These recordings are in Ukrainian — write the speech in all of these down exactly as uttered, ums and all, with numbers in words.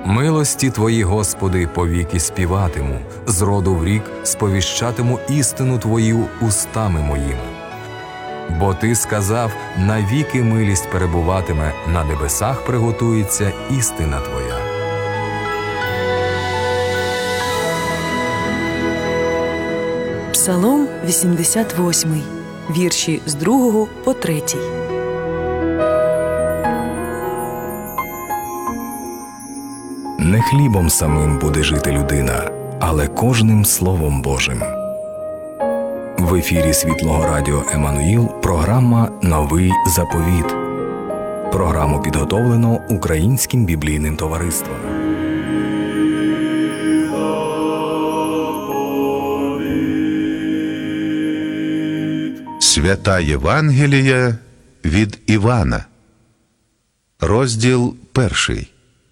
Милості Твої, Господи, повіки співатиму, з роду в рік сповіщатиму істину Твою устами моїми. Бо Ти сказав, навіки милість перебуватиме, на небесах приготується істина Твоя. Псалом вісімдесят восьмий, вірші з другого по третій. Не хлібом самим буде жити людина, але кожним Словом Божим. В ефірі Світлого Радіо Еммануїл програма «Новий заповіт». Програму підготовлено Українським біблійним товариством. Свята Євангелія від Івана. Розділ перший.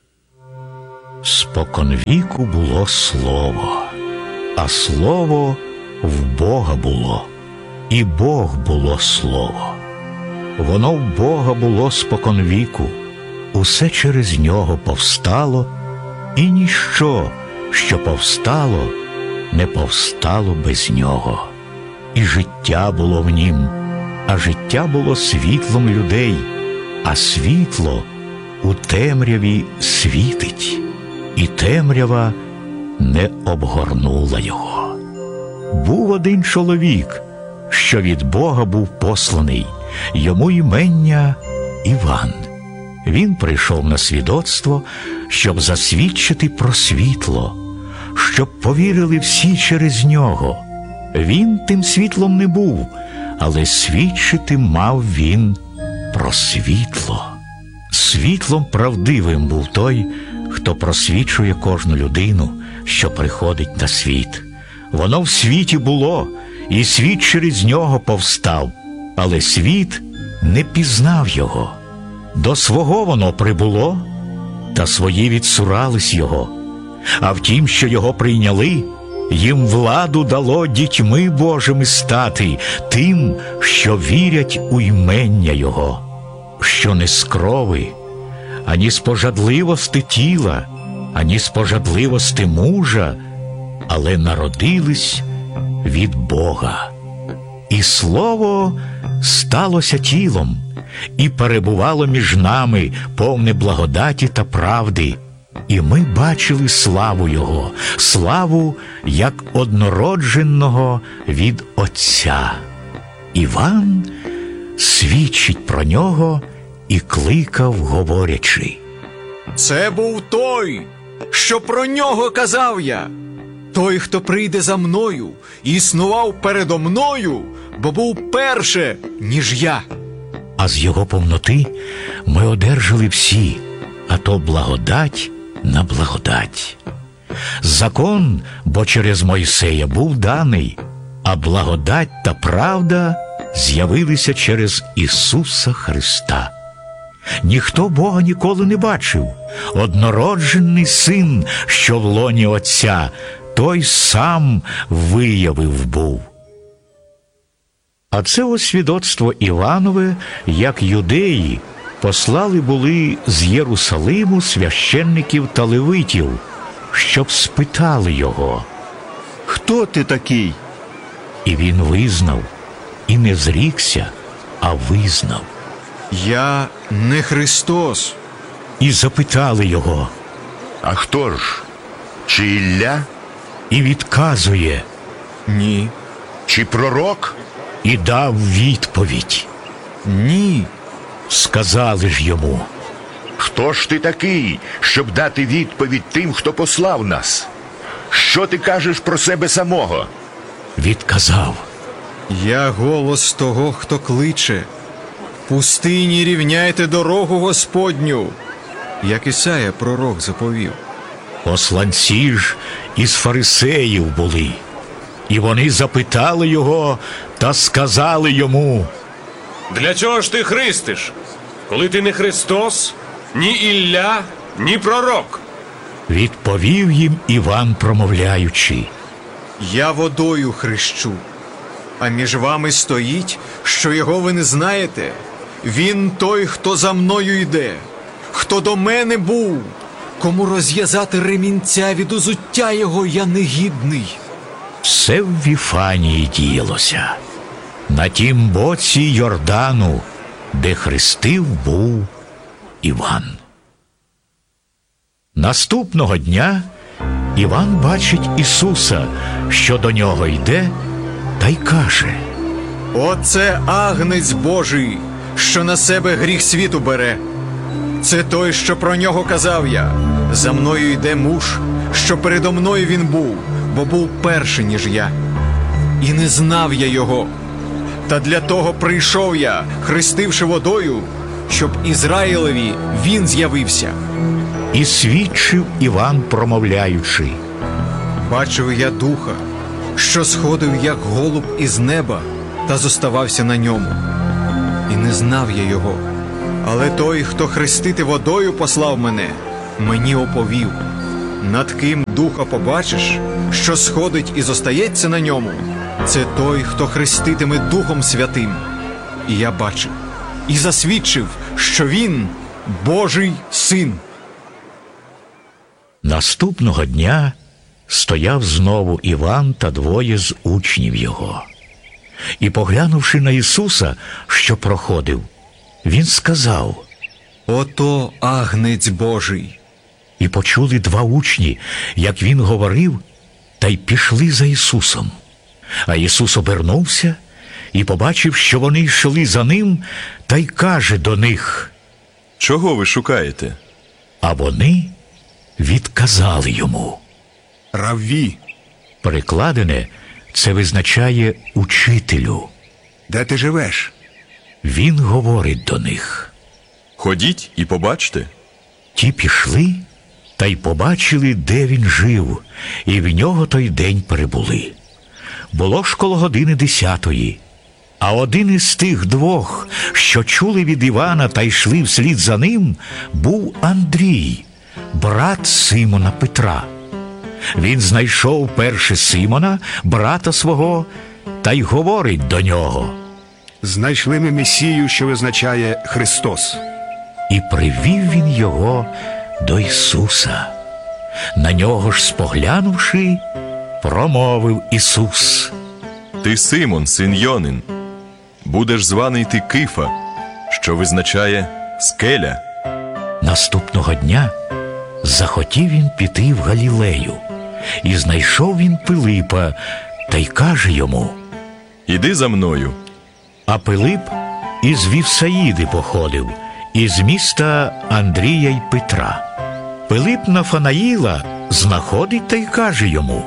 Споконвіку було Слово, а Слово в Бога було, і Бог було Слово. Воно в Бога було споконвіку, усе через нього повстало, і ніщо, що повстало, не повстало без нього. І життя було в нім, а життя було світлом людей, а світло у темряві світить, і темрява не обгорнула його. Був один чоловік, що від Бога був посланий, йому імення Іван. Він прийшов на свідоцтво, щоб засвідчити про світло, щоб повірили всі через нього. Він тим світлом не був, але свідчити мав він про світло. Світлом правдивим був той, хто просвічує кожну людину, що приходить на світ. Воно в світі було, і світ через нього повстав, але світ не пізнав його. До свого воно прибуло, та свої відсурались його. А втім, що його прийняли, їм владу дало дітьми Божими стати, тим, що вірять у імення Його, що не з крови, ані з пожадливости тіла, ані з пожадливости мужа, але народились від Бога. І Слово сталося тілом, і перебувало між нами, повне благодаті та правди. І ми бачили славу Його, славу, як однородженого від Отця. Іван свідчить про нього і кликав, говорячи: «Це був той, що про нього казав я, той, хто прийде за мною, існував передо мною, бо був перше, ніж я». А з його повноти ми одержали всі, а то благодать на благодать. Закон, бо через Мойсея був даний, а благодать та правда з'явилися через Ісуса Христа. Ніхто Бога ніколи не бачив. Однороджений Син, що в лоні Отця, той сам виявив був. А це ось свідоцтво Іванове, як юдеї послали були з Єрусалиму священників та левитів, щоб спитали його: «Хто ти такий?» І він визнав, і не зрікся, а визнав. «Я не Христос». І запитали його: А хто ж? Чи Ілля? І відказує: «Ні». Чи пророк? І дав відповідь. «Ні». Сказали ж йому: Хто ж ти такий, щоб дати відповідь тим, хто послав нас? Що ти кажеш про себе самого? Відказав: «Я голос того, хто кличе. В пустині рівняйте дорогу Господню», як Ісая пророк заповів. Посланці ж із фарисеїв були, і вони запитали його та сказали йому: «Для чого ж ти хрестиш, коли ти не Христос, ні Ілля, ні пророк?» Відповів їм Іван, промовляючи: «Я водою хрещу, а між вами стоїть, що його ви не знаєте. Він той, хто за мною йде, хто до мене був, кому розв'язати ремінця від узуття його я негідний. Все в Віфанії діялося, на тім боці Йордану, де хрестив був Іван. Наступного дня Іван бачить Ісуса, що до нього йде, та й каже: Оце агнець Божий, що на себе гріх світу бере. Це той, що про нього казав я. За мною йде муж, що передо мною він був, бо був перший, ніж я. І не знав я його. Та для того прийшов я, хрестивши водою, щоб Ізраїлеві він з'явився. І свідчив Іван, промовляючи: Бачив я духа, що сходив, як голуб із неба, та зоставався на ньому. І не знав я його. Але той, хто хрестити водою послав мене, мені оповів: над ким духа побачиш, що сходить і зостається на ньому, це той, хто хреститиме Духом Святим. І я бачив, і засвідчив, що він Божий Син. Наступного дня стояв знову Іван та двоє з учнів його. І, поглянувши на Ісуса, що проходив, він сказав: Ото агнець Божий. І почули два учні, як він говорив, та й пішли за Ісусом. А Ісус обернувся і побачив, що вони йшли за ним, та й каже до них: Чого ви шукаєте? А вони відказали йому. Равві, Перекладене це визначає учителю. де ти живеш? Він говорить до них. Ходіть і побачте. Ті пішли та й побачили, де він жив, і в нього той день перебули. Було ж коло години десятої. А один із тих двох, що чули від Івана та йшли вслід за ним, був Андрій, брат Симона Петра. Він знайшов перше Симона, брата свого, та й говорить до нього. Знайшли ми Месію, що визначає Христос. І привів він його до Ісуса. На нього ж споглянувши, промовив Ісус: Ти Симон, син Йонин. Будеш званий ти Кифа, що визначає скеля. Наступного дня захотів він піти в Галілею. І знайшов він Пилипа, та й каже йому: Іди за мною. А Пилип із Вівсаїди походив, із міста Андрія й Петра. Пилип Нафанаїла знаходить та й каже йому: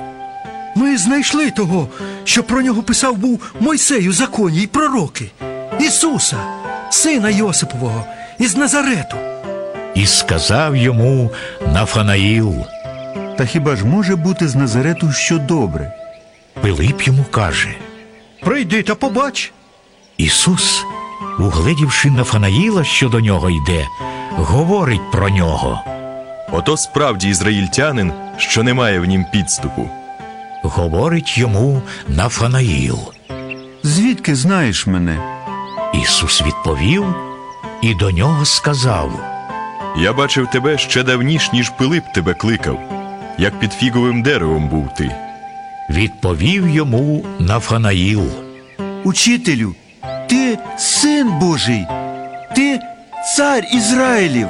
Ми знайшли того, що про нього писав був Мойсей у законі й пророки, Ісуса, сина Йосипового, із Назарету. І сказав йому Нафанаїл: Та хіба ж може бути з Назарету що добре? Пилип йому каже: Прийди та побач. Ісус, угледівши Нафанаїла, що до нього йде, говорить про нього. Ото справді ізраїльтянин, що не має в нім підступу. Говорить йому Нафанаїл. Звідки знаєш мене? Ісус відповів і до нього сказав: Я бачив тебе ще давніш, ніж Пилип тебе кликав, як під фіговим деревом був ти. Відповів йому Нафанаїл: Учителю, ти син Божий, ти цар Ізраїлів.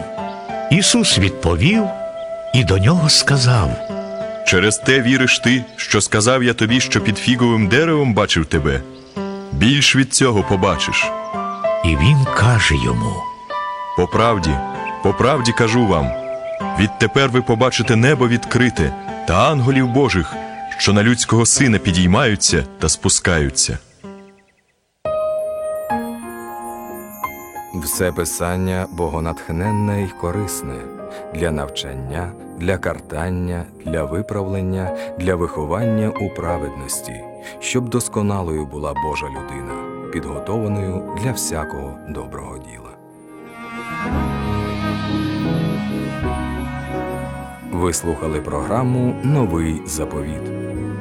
Ісус відповів і до нього сказав: Через те віриш ти, що сказав я тобі, що під фіговим деревом бачив тебе? Більш від цього побачиш. І він каже йому: По правді, по правді кажу вам, відтепер ви побачите небо відкрите та ангелів Божих, що на людського сина підіймаються та спускаються. Все писання богонатхненне й корисне для навчання, для картання, для виправлення, для виховання у праведності, щоб досконалою була Божа людина, підготованою для всякого доброго діла. Ви слухали програму «Новий заповіт».